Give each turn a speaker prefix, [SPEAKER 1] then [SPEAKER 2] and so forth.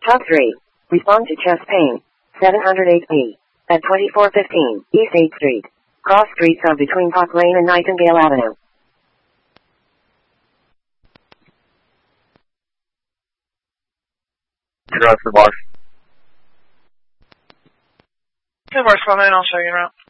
[SPEAKER 1] Top 3. Respond to chest pain. 708B. At 2415 East 8th Street. Cross streets of between Park Lane and Nightingale Avenue.
[SPEAKER 2] Drive for Marsh.
[SPEAKER 3] Good work, Swellman. I'll show you around.